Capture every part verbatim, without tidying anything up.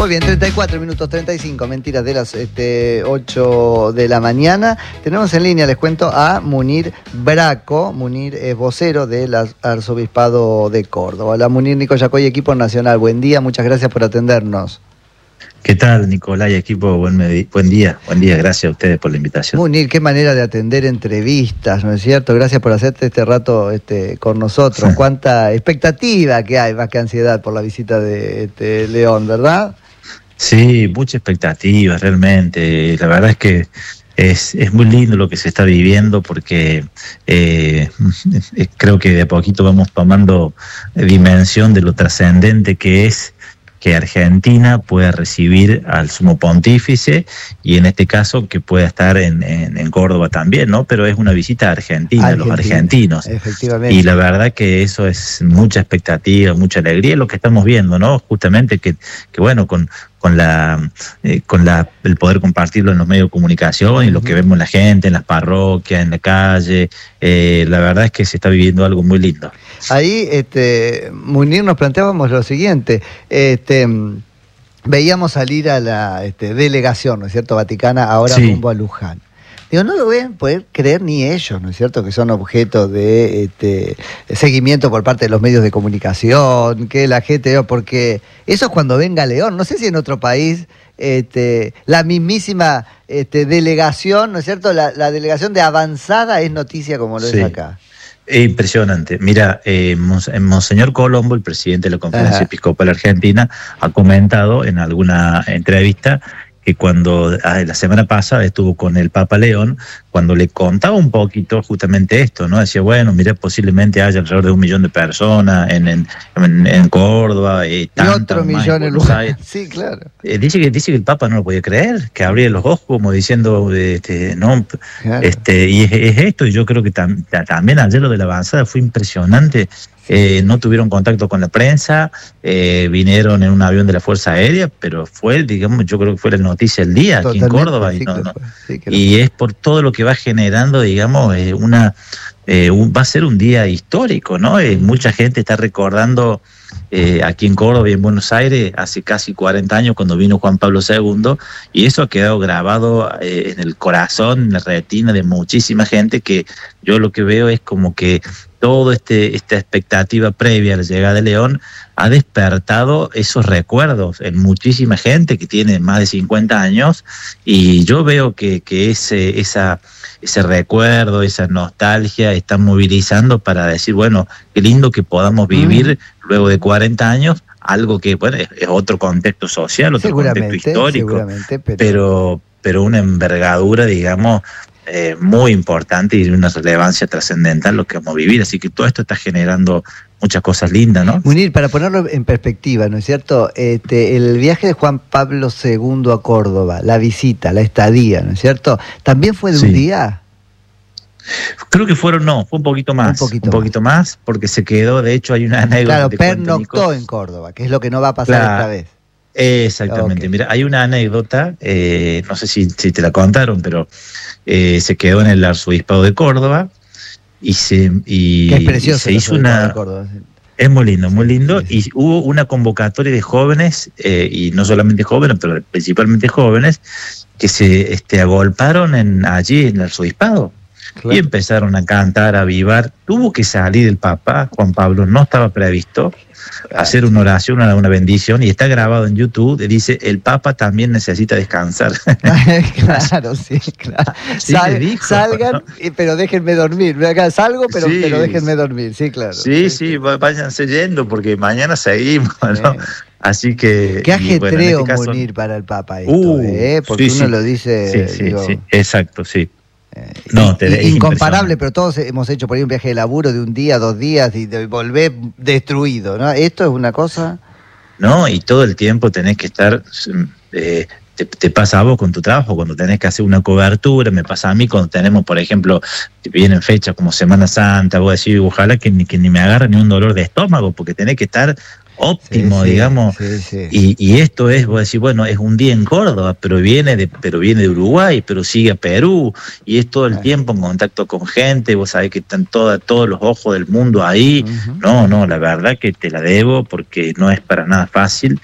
Muy bien, treinta y cuatro minutos, treinta y cinco, mentiras, de las este, ocho de la mañana. Tenemos en línea, les cuento, a Munir Braco. Munir es vocero del Arzobispado de Córdoba. Hola Munir, Nico Yacoy, equipo nacional. Buen día, muchas gracias por atendernos. ¿Qué tal, Nicolás y equipo? Buen, buen día, buen día, gracias a ustedes por la invitación. Munir, qué manera de atender entrevistas, ¿no es cierto? Gracias por hacerte este rato este, con nosotros. Cuánta expectativa que hay, más que ansiedad por la visita de este, León, ¿verdad? Sí, mucha expectativa, realmente. La verdad es que es, es muy lindo lo que se está viviendo porque eh, creo que de a poquito vamos tomando dimensión de lo trascendente que es que Argentina pueda recibir al sumo pontífice y en este caso que pueda estar en, en, en Córdoba también, ¿no? Pero es una visita a Argentina, Argentina, los argentinos. Efectivamente. Y la verdad que eso es mucha expectativa, mucha alegría, lo que estamos viendo, ¿no? Justamente que, que bueno, con, con la eh, con la el poder compartirlo en los medios de comunicación y uh-huh. lo que vemos en la gente, en las parroquias, en la calle, eh, la verdad es que se está viviendo algo muy lindo. Ahí, este, Munir, nos planteábamos lo siguiente, este, veíamos salir a la este, delegación, ¿no es cierto?, vaticana, ahora sí. rumbo a Luján. Digo, no lo ven poder creer ni ellos, ¿no es cierto?, que son objeto de este, seguimiento por parte de los medios de comunicación, que la gente, porque eso es cuando venga León, no sé si en otro país este, la mismísima este, delegación, ¿no es cierto?, la, la delegación de avanzada es noticia como lo sí. es acá. Impresionante. Mira, eh, Monseñor Colombo, el presidente de la Conferencia Ajá. Episcopal Argentina, ha comentado en alguna entrevista que cuando ah, la semana pasada estuvo con el Papa León, cuando le contaba un poquito justamente esto, ¿no? Decía, bueno, mira, posiblemente haya alrededor de un millón de personas en, en, en, en Córdoba. Eh, y otro millón en Luján. Sí, claro. Eh, dice, que, dice que el Papa no lo podía creer, que abría los ojos como diciendo, este, no, claro. este, y es, es esto, y yo creo que tam, también ayer lo de la avanzada fue impresionante. Eh, no tuvieron contacto con la prensa, eh, vinieron en un avión de la Fuerza Aérea, pero fue, digamos, yo creo que fue la noticia del día aquí Totalmente, en Córdoba. Sí, y, no, no. Sí, y es por todo lo que va generando, digamos, eh, una eh, un, va a ser un día histórico, ¿no? Eh, mucha gente está recordando eh, aquí en Córdoba y en Buenos Aires hace casi cuarenta años cuando vino Juan Pablo segundo, y eso ha quedado grabado eh, en el corazón, en la retina de muchísima gente, que yo lo que veo es como que toda este, esta expectativa previa a la llegada de León ha despertado esos recuerdos en muchísima gente que tiene más de cincuenta años, y yo veo que, que ese, esa, ese recuerdo, esa nostalgia está movilizando para decir, bueno, qué lindo que podamos vivir mm. luego de cuarenta años, algo que, bueno, es, es otro contexto social, otro contexto histórico, pero... pero, pero una envergadura, digamos, Eh, muy importante y de una relevancia trascendental lo que vamos a vivir, así que todo esto está generando muchas cosas lindas, ¿no? Munir, para ponerlo en perspectiva, ¿no es cierto? Este, el viaje de Juan Pablo segundo a Córdoba, la visita, la estadía, ¿no es cierto? ¿También fue de sí. un día? Creo que fueron, no, fue un poquito más, un poquito, un poquito más. más, porque se quedó, de hecho hay una anécdota. Claro, pernoctó en Córdoba, que es lo que no va a pasar claro. esta vez. Exactamente, okay. Mira, hay una anécdota, eh, no sé si, si te la contaron, pero eh, se quedó en el Arzobispado de Córdoba y se, y, que es precioso, y se hizo una... De Córdoba, sí. Es muy lindo, muy lindo, sí, sí. Y hubo una convocatoria de jóvenes, eh, y no solamente jóvenes, pero principalmente jóvenes, que se este, agolparon en, allí en el Arzobispado. Claro. Y empezaron a cantar, a avivar. Tuvo que salir el Papa, Juan Pablo, no estaba previsto, hacer una oración, una, una bendición, y está grabado en YouTube, dice, el Papa también necesita descansar. Claro, sí, claro. Sí, Sal, dijo, salgan, ¿no? pero déjenme dormir. Acá salgo, pero, sí, pero déjenme dormir, sí, claro. Sí, sí, sí, váyanse yendo, porque mañana seguimos, ¿no? Así que... Qué ajetreo, bueno, en este caso, Munir, para el Papa esto, uh, ¿eh? Porque sí, uno sí, lo dice... Sí, sí, digo, sí, exacto, sí. Eh, no, te, incomparable, pero todos hemos hecho por ahí un viaje de laburo de un día, dos días y de volver destruido, ¿no? Esto es una cosa... No, y todo el tiempo tenés que estar... Eh, te, te pasa a vos con tu trabajo, cuando tenés que hacer una cobertura, me pasa a mí cuando tenemos, por ejemplo, vienen fechas como Semana Santa, vos decís, ojalá que ni, que ni me agarre ni un dolor de estómago, porque tenés que estar... óptimo, sí, sí, digamos, sí, sí. Y, y esto es, vos decís, bueno, es un día en Córdoba, pero viene de, pero viene de Uruguay, pero sigue a Perú, y es todo el ah. tiempo en contacto con gente, vos sabés que están toda, todos los ojos del mundo ahí, uh-huh. no, no, la verdad que te la debo, porque no es para nada fácil,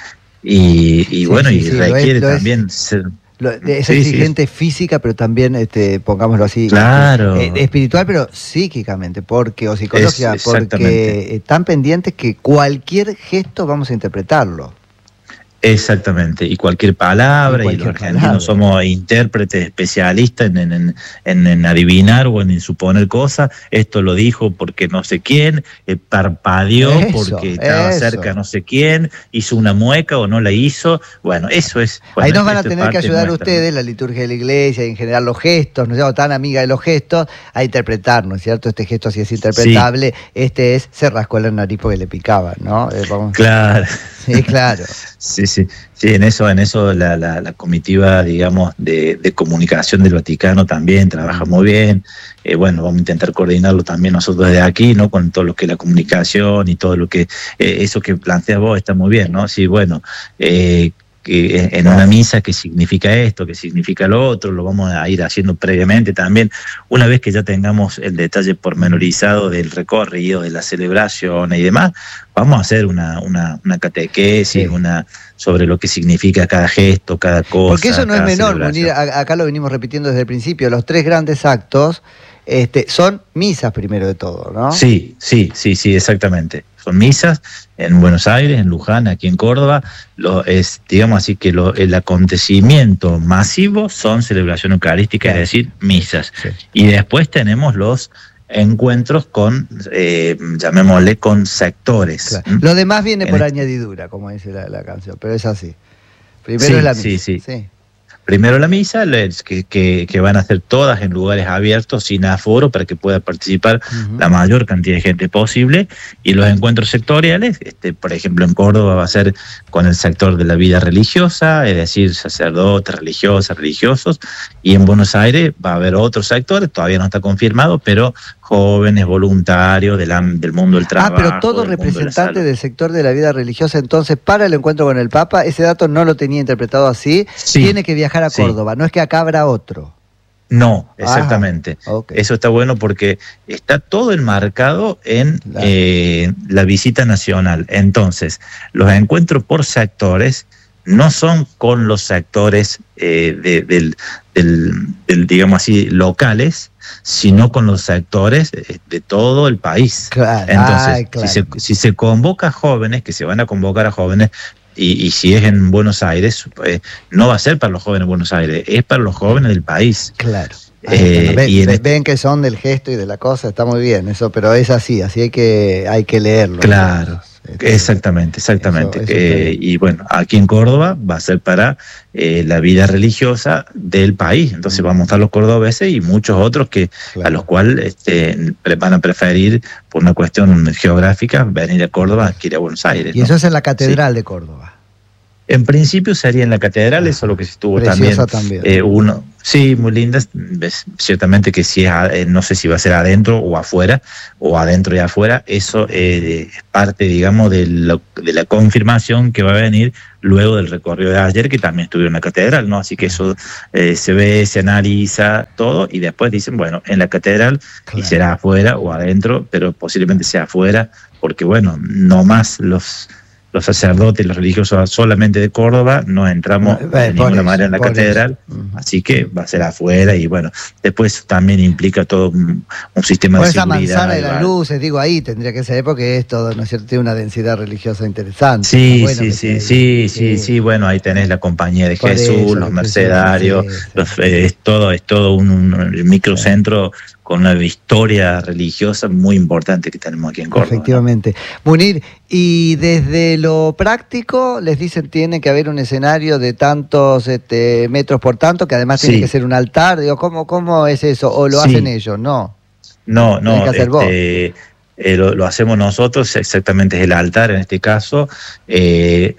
y, y sí, bueno, sí, y sí, requiere lo es, lo también es, ser... Lo, es sí, exigente sí. física, pero también, este, pongámoslo así, claro. eh, espiritual, pero psíquicamente, porque, o psicológica, es, porque están pendientes que cualquier gesto vamos a interpretarlo. Exactamente, y cualquier palabra, y, cualquier y los argentinos palabra. somos intérpretes especialistas en, en, en, en adivinar o en suponer cosas. Esto lo dijo porque no sé quién, eh, parpadeó eso, porque estaba eso. cerca no sé quién, hizo una mueca o no la hizo. Bueno, eso es... Bueno, ahí nos van a tener que ayudar nuestra, ustedes, ¿no? La liturgia de la iglesia, y en general los gestos, ¿no es cierto? Tan amiga de los gestos, a interpretar, ¿no es cierto? Este gesto sí es interpretable, sí. Este es, se rascó la nariz porque le picaba, ¿no? Eh, vamos. Claro. Sí, claro. Sí, sí, sí, en eso, en eso la, la, la comitiva, digamos, de, de comunicación del Vaticano también trabaja muy bien. Eh, bueno, vamos a intentar coordinarlo también nosotros desde aquí, ¿no? Con todo lo que es la comunicación y todo lo que, eh, eso que planteas vos está muy bien, ¿no? Sí, bueno, eh, que en una misa qué significa esto, qué significa lo otro, lo vamos a ir haciendo previamente también, una vez que ya tengamos el detalle pormenorizado del recorrido, de la celebración y demás, vamos a hacer una, una, una catequesis, sí. una sobre lo que significa cada gesto, cada cosa. Porque eso no es menor, Munir, acá lo venimos repitiendo desde el principio, los tres grandes actos este, son misas primero de todo, ¿no? Sí, sí, sí, sí, exactamente. Son misas en Buenos Aires, en Luján, aquí en Córdoba. Lo, es, digamos así que lo, el acontecimiento masivo son celebración eucarística, claro. Es decir, misas. Sí. Y después tenemos los encuentros con, eh, llamémosle, con sectores. Claro. Lo demás viene en por este... añadidura, como dice la, la canción, pero es así. Primero sí, es la misa. Sí, sí. sí. Primero la misa, que, que, que van a ser todas en lugares abiertos, sin aforo, para que pueda participar uh-huh. la mayor cantidad de gente posible. Y los encuentros sectoriales, este, por ejemplo, en Córdoba va a ser con el sector de la vida religiosa, es decir, sacerdotes, religiosas, religiosos. Y en Buenos Aires va a haber otros sectores, todavía no está confirmado, pero jóvenes, voluntarios del, del mundo del trabajo. Ah, pero todo representante de del sector de la vida religiosa, entonces, para el encuentro con el Papa, ese dato no lo tenía interpretado así, sí, tiene que viajar a Córdoba, sí. No es que acá habrá otro. No, exactamente. Ah, okay. Eso está bueno porque está todo enmarcado en claro. eh, la visita nacional. Entonces, los encuentros por sectores no son con los sectores eh, de, del, del, del, digamos así, locales, sino con los sectores de todo el país. Claro. Entonces, Ay, claro. si, se, si se convoca a jóvenes, que se van a convocar a jóvenes, y, y si es en Buenos Aires, eh, no va a ser para los jóvenes de Buenos Aires, es para los jóvenes del país. Claro. Eh, ven, y ven, este... ven que son del gesto y de la cosa, está muy bien eso, pero es así, así hay que, hay que leerlo. Claro. Este, exactamente, exactamente. Eso, eso eh, y bueno, aquí en Córdoba va a ser para eh, la vida religiosa del país. Entonces mm. vamos a estar los cordobeses y muchos otros que claro. a los cuales este, van a preferir, por una cuestión geográfica, venir a Córdoba que ir a Buenos Aires. Y ¿no? eso es en la Catedral sí. de Córdoba. En principio sería en la catedral, ah, eso es lo que estuvo también, también. Eh, uno, sí, muy linda, ciertamente que si es, eh, no sé si va a ser adentro o afuera, o adentro y afuera, eso eh, es parte, digamos, de, lo, de la confirmación que va a venir luego del recorrido de ayer, que también estuvieron en la catedral, ¿no? Así que eso eh, se ve, se analiza todo, y después dicen, bueno, en la catedral, claro. y será afuera o adentro, pero posiblemente sea afuera, porque bueno, no más los... los sacerdotes y los religiosos solamente de Córdoba, no entramos no, de ninguna eso, manera en la catedral, uh-huh. así que va a ser afuera, y bueno, después también implica todo un, un sistema por de esa seguridad. Manzana de las luces, digo, ahí tendría que ser, porque es todo, ¿no es cierto?, tiene una densidad religiosa interesante. Sí, bueno sí, sí, sí, sí, sí, bueno, ahí tenés la Compañía de por Jesús, eso, los mercedarios, sí, sí, los, eh, es todo, es todo un, un microcentro sí. con una historia religiosa muy importante que tenemos aquí en Córdoba. Efectivamente. ¿No? Munir, y desde lo práctico, les dicen tiene que haber un escenario de tantos este, metros por tanto, que además sí. tiene que ser un altar, digo, ¿cómo, cómo es eso? ¿O lo sí. hacen ellos? No. No, no, que hacer este, vos. Eh, lo, lo hacemos nosotros, exactamente es el altar en este caso. Eh,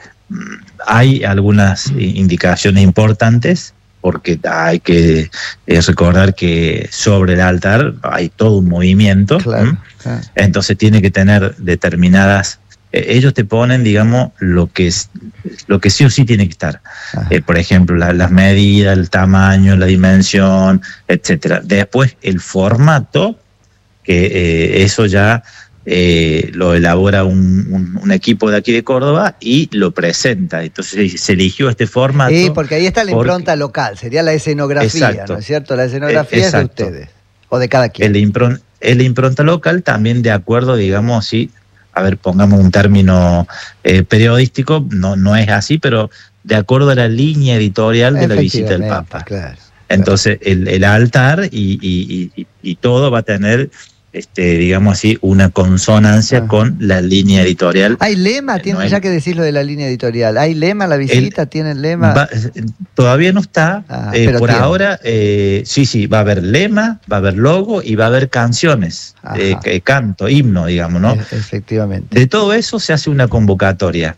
hay algunas indicaciones importantes, porque hay que eh, recordar que sobre el altar hay todo un movimiento, claro, claro. Entonces tiene que tener determinadas, eh, ellos te ponen, digamos, lo que es, lo que sí o sí tiene que estar, eh, por ejemplo, la, las medidas, el tamaño, la dimensión, etcétera. Después el formato, que eh, eso ya eh, lo elabora un, un, un equipo de aquí de Córdoba y lo presenta. Entonces se eligió este formato. Sí, porque ahí está la impronta porque, local, sería la escenografía, exacto, ¿no es cierto? La escenografía eh, es de ustedes, o de cada quien. El impron, el impronta local también de acuerdo, digamos, sí, a ver, pongamos un término eh, periodístico, no, no es así, pero de acuerdo a la línea editorial de la visita del Papa. Claro, Entonces, claro. El, el altar y, y, y, y todo va a tener, este, digamos así, una consonancia ah. con la línea editorial. ¿Hay lema? Tiene, no ya es, que decir lo de la línea editorial. ¿Hay lema la visita? El, ¿Tienen lema? Va, todavía no está. Ah, eh, por tiene. ahora, eh, sí, sí, va a haber lema, va a haber logo y va a haber canciones, eh, canto, himno, digamos, ¿no? Efectivamente. De todo eso se hace una convocatoria.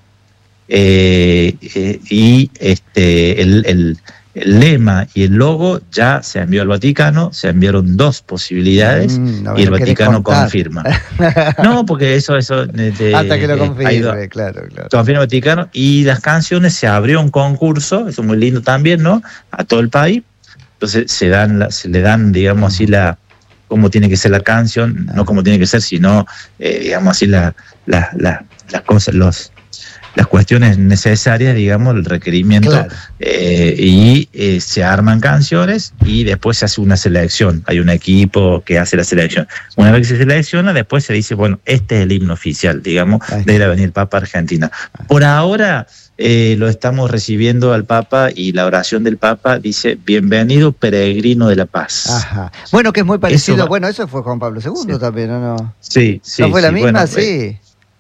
Eh, eh, y este el, el, el lema y el logo ya se envió al Vaticano, se enviaron dos posibilidades mm, no, y el Vaticano confirma. No, porque eso, eso de, hasta que lo confirme, ido, claro, claro. Confirma el Vaticano y las canciones, se abrió un concurso, eso es muy lindo también, ¿no? A todo el país. Entonces se dan, se le dan, digamos así, la cómo tiene que ser la canción, ah. no cómo tiene que ser, sino, eh, digamos así, la, la, la, las cosas, los las cuestiones necesarias, digamos, el requerimiento, claro. eh, y eh, se arman canciones y después se hace una selección. Hay un equipo que hace la selección. Una vez que se selecciona, después se dice, bueno, este es el himno oficial, digamos, de la Avenida del Papa Argentina. Por ahora eh, lo estamos recibiendo al Papa y la oración del Papa dice, bienvenido peregrino de la paz. Ajá. Bueno, que es muy parecido, eso va... bueno, eso fue Juan Pablo segundo sí. también, ¿o no? Sí, sí. ¿No fue sí, la misma? Bueno, sí. Eh,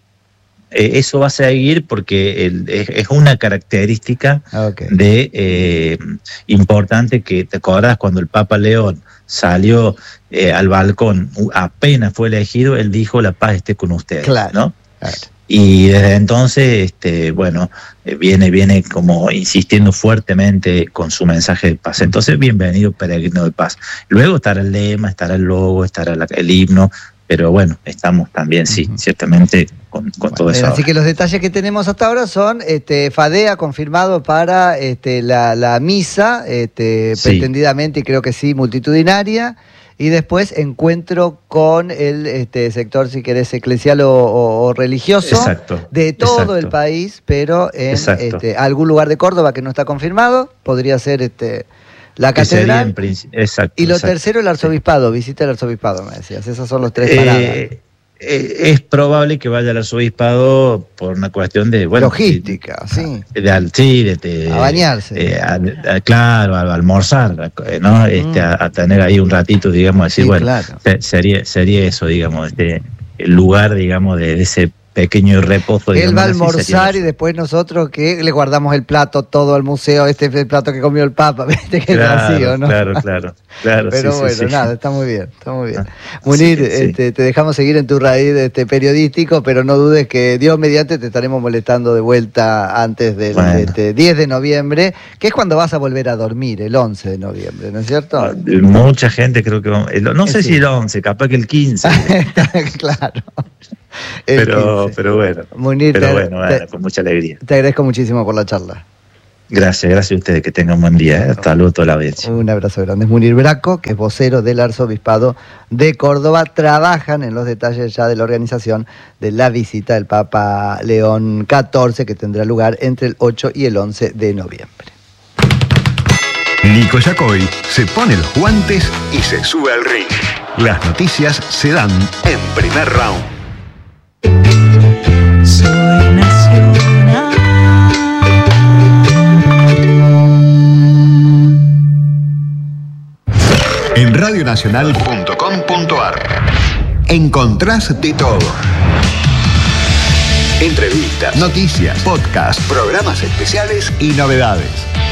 Eh, eso va a seguir porque el, es, es una característica okay. de eh, importante que te acordás cuando el Papa León salió eh, al balcón, apenas fue elegido, él dijo la paz esté con ustedes, claro, ¿no? Claro. Y desde entonces, este, bueno, eh, viene, viene como insistiendo fuertemente con su mensaje de paz. Entonces, bienvenido peregrino de paz. Luego estará el lema, estará el logo, estará la, el himno. Pero bueno, estamos también, sí, uh-huh. ciertamente con, con bueno, todo eso. Así ahora. Que los detalles que tenemos hasta ahora son, este, Fadea confirmado para este, la, la misa, este, sí. pretendidamente, y creo que sí, multitudinaria, y después encuentro con el este, sector, si querés, eclesial o, o, o religioso, exacto, de todo exacto. el país, pero en este, algún lugar de Córdoba que no está confirmado, podría ser... este la catedral, exacto, y lo exacto. tercero el arzobispado, visita el arzobispado, me decías, esos son los tres paradas. Eh, eh, es probable que vaya al arzobispado por una cuestión de, bueno, logística, de, sí. De, sí, de, de, a bañarse. Eh, a, a, claro, a, a almorzar, ¿no? Mm. Este, a, a tener ahí un ratito, digamos, decir, sí, bueno, claro. sería, sería eso, digamos, este, el lugar, digamos, de, de ese pequeño reposo. Él va a almorzar y después nosotros que le guardamos el plato todo al museo, este es el plato que comió el Papa, ¿viste? Que claro, es vacío, ¿no? Claro, claro, claro. Pero sí, bueno, sí, nada, sí. está muy bien, está muy bien. Munir, sí, sí. Este, te dejamos seguir en tu raíz este, periodístico, pero no dudes que Dios mediante te estaremos molestando de vuelta antes del bueno. este, diez de noviembre, que es cuando vas a volver a dormir, el once de noviembre, ¿no es cierto? Mucha gente creo que... No sé sí. si el once, capaz que el quince. Claro. Pero, pero bueno, Munir, pero te, bueno, bueno te, con mucha alegría. Te agradezco muchísimo por la charla. Gracias, gracias a ustedes, que tengan un buen día. ¿eh? Hasta luego, toda la audiencia. Un abrazo grande. Es Munir Braco, que es vocero del Arzobispado de Córdoba. Trabajan en los detalles ya de la organización de la visita del Papa León catorce, que tendrá lugar entre el ocho y el once de noviembre. Nico Yacoy se pone los guantes y se sube al ring. Las noticias se dan en primer round. Soy nacional. En radionacional punto com punto ar encontrás de todo. Entrevistas, noticias, podcasts, programas especiales y novedades.